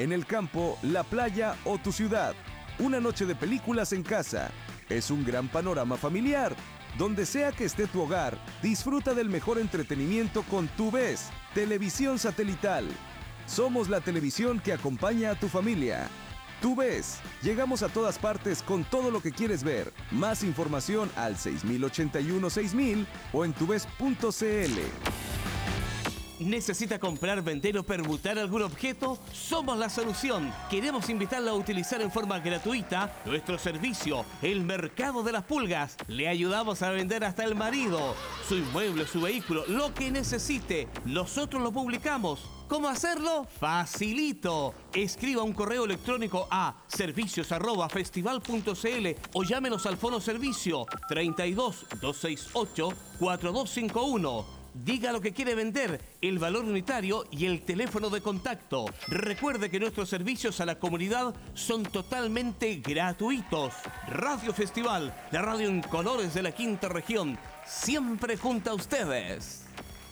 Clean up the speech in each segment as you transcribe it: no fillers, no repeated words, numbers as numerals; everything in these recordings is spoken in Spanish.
en el campo, la playa o tu ciudad. Una noche de películas en casa. Es un gran panorama familiar. Donde sea que esté tu hogar, disfruta del mejor entretenimiento con TUVES, televisión satelital. Somos la televisión que acompaña a tu familia. TUVES, llegamos a todas partes con todo lo que quieres ver. Más información al 6081-6000 o en tuves.cl. ¿Necesita comprar, vender o permutar algún objeto? Somos la solución. Queremos invitarla a utilizar en forma gratuita nuestro servicio, el Mercado de las Pulgas. Le ayudamos a vender hasta el marido, su inmueble, su vehículo, lo que necesite. Nosotros lo publicamos. ¿Cómo hacerlo? ¡Facilito! Escriba un correo electrónico a servicios@festival.cl o llámenos al fono servicio 32 268 4251. Diga lo que quiere vender, el valor unitario y el teléfono de contacto. Recuerde que nuestros servicios a la comunidad son totalmente gratuitos. Radio Festival, la radio en colores de la quinta región, siempre junto a ustedes.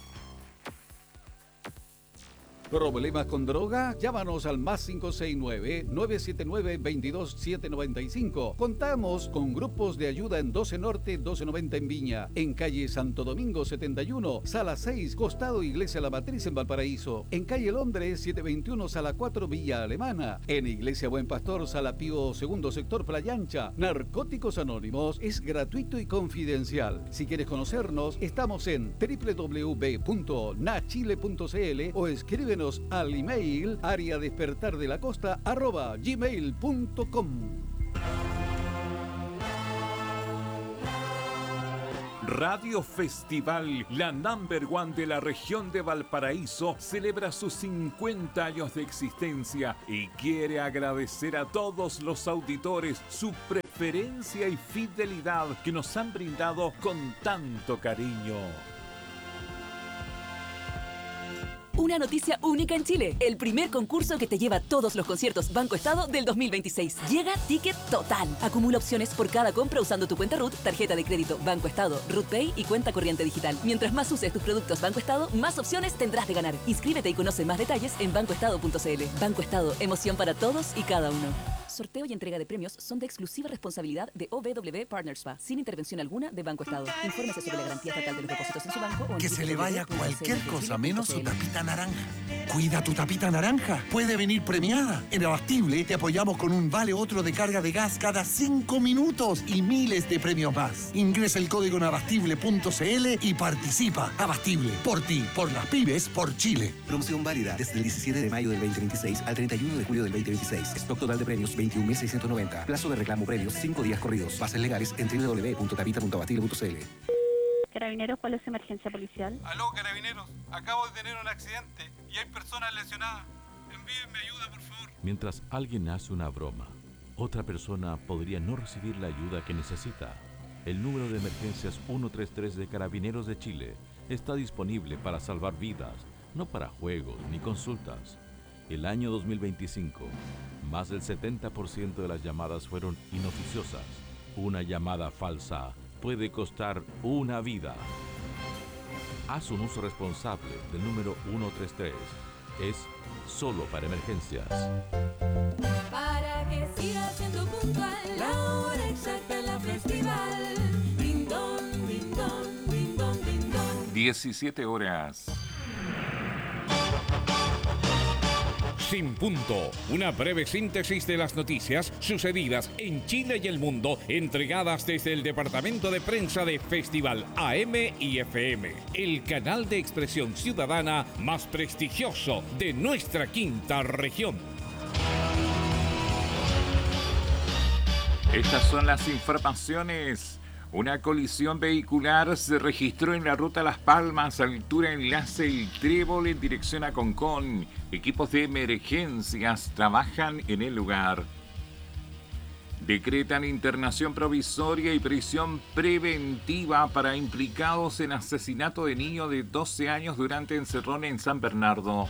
¿Problemas con droga? Llámanos al más 569-979-22795. Contamos con grupos de ayuda en 12 Norte, 1290 en Viña, en calle Santo Domingo 71, sala 6, costado Iglesia La Matriz en Valparaíso, en calle Londres 721, sala 4, Villa Alemana, en Iglesia Buen Pastor, sala Pío II, sector Playa Ancha. Narcóticos Anónimos es gratuito y confidencial. Si quieres conocernos, estamos en www.nachile.cl o escríbenos al email areadespertardelacosta@gmail.com. Radio Festival, la #1 de la región de Valparaíso, celebra sus 50 años de existencia y quiere agradecer a todos los auditores su preferencia y fidelidad que nos han brindado con tanto cariño. Una noticia única en Chile. El primer concurso que te lleva todos los conciertos Banco Estado del 2026. Llega Ticket Total. Acumula opciones por cada compra usando tu cuenta RUT, tarjeta de crédito Banco Estado, RUT Pay y cuenta corriente digital. Mientras más uses tus productos Banco Estado, más opciones tendrás de ganar. Inscríbete y conoce más detalles en bancoestado.cl. Banco Estado, emoción para todos y cada uno. Sorteo y entrega de premios son de exclusiva responsabilidad de OBW Partners SPA, sin intervención alguna de Banco Estado. Infórmese sobre la garantía estatal de los depósitos en su banco o en que se le vaya cualquier cosa menos su tapita naranja. Cuida tu tapita naranja. Puede venir premiada. En Abastible te apoyamos con un vale otro de carga de gas cada 5 minutos y miles de premios más. Ingresa el código en abastible.cl y participa. Abastible. Por ti, por las pymes, por Chile. Promoción válida desde el 17 de mayo del 2026 al 31 de julio del 2026. Stock total de premios 21.690. Plazo de reclamo premios 5 días corridos. Bases legales en www.tapita.abastible.cl. Carabineros, ¿cuál es su emergencia policial? Aló, Carabineros. Acabo de tener un accidente y hay personas lesionadas. Envíenme ayuda, por favor. Mientras alguien hace una broma, otra persona podría no recibir la ayuda que necesita. El número de emergencias 133 de Carabineros de Chile está disponible para salvar vidas, no para juegos ni consultas. El año 2025, más del 70% de las llamadas fueron inoficiosas. Una llamada falsa puede costar una vida. Haz un uso responsable del número 133. Es solo para emergencias. Para que siga siendo puntual, la hora exacta en la festival. Ding dong, ding dong, ding dong, ding dong. 17 horas. Sin punto, una breve síntesis de las noticias sucedidas en Chile y el mundo, entregadas desde el departamento de prensa de Festival AM y FM, el canal de expresión ciudadana más prestigioso de nuestra quinta región. Estas son las informaciones. Una colisión vehicular se registró en la ruta Las Palmas, altura enlace El Trébol en dirección a Concón. Equipos de emergencias trabajan en el lugar. Decretan internación provisoria y prisión preventiva para implicados en asesinato de niño de 12 años durante encerrón en San Bernardo.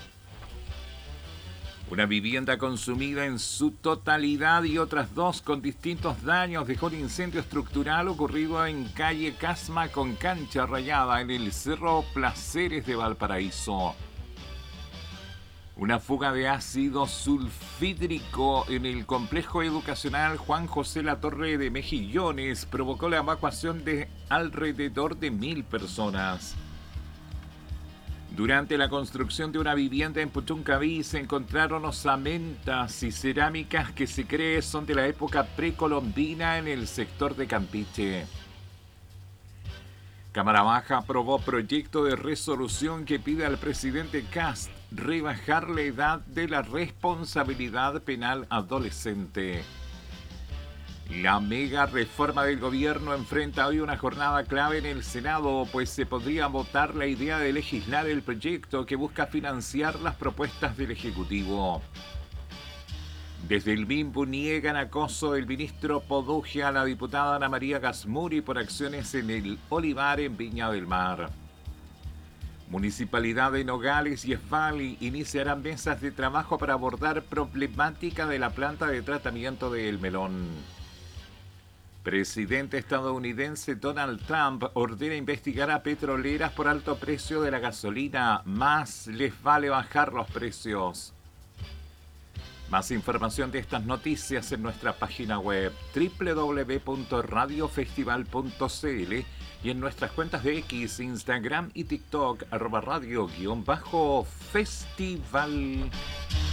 Una vivienda consumida en su totalidad y otras dos con distintos daños dejó el incendio estructural ocurrido en calle Casma con Cancha Rayada en el Cerro Placeres de Valparaíso. Una fuga de ácido sulfídrico en el complejo educacional Juan José Latorre de Mejillones provocó la evacuación de alrededor de 1.000 personas. Durante la construcción de una vivienda en Puchuncaví se encontraron osamentas y cerámicas que se cree son de la época precolombina en el sector de Campiche. Cámara Baja aprobó proyecto de resolución que pide al presidente Kast rebajar la edad de la responsabilidad penal adolescente. La mega reforma del gobierno enfrenta hoy una jornada clave en el Senado, pues se podría votar la idea de legislar el proyecto que busca financiar las propuestas del Ejecutivo. Desde el MIMBU niegan acoso del ministro Podugia a la diputada Ana María Gasmuri por acciones en el Olivar en Viña del Mar. Municipalidad de Nogales y Esvali iniciarán mesas de trabajo para abordar problemática de la planta de tratamiento de El Melón. Presidente estadounidense Donald Trump ordena investigar a petroleras por alto precio de la gasolina. Más les vale bajar los precios. Más información de estas noticias en nuestra página web www.radiofestival.cl y en nuestras cuentas de X, Instagram y TikTok @radio_festival.